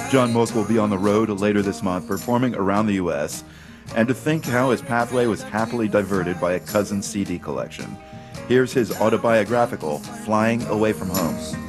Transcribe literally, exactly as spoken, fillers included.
John Mook will be on the road later this month, performing around the U S, and to think how his pathway was happily diverted by a cousin's C D collection. Here's his autobiographical, Flying Away from Home.